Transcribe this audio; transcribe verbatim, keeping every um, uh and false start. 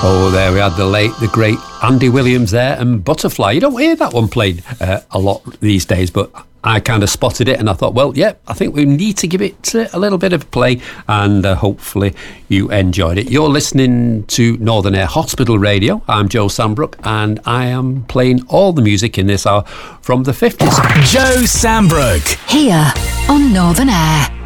Oh, there we had the late, the great Andy Williams there, and Butterfly. You don't hear that one played uh, a lot these days, but I kind of spotted it and I thought, well, yeah, I think we need to give it uh, a little bit of a play, and uh, hopefully you enjoyed it. You're listening to Northern Air Hospital Radio. I'm Joe Sambrook, and I am playing all the music in this hour from the fifties. Joe Sambrook. Here on Northern Air.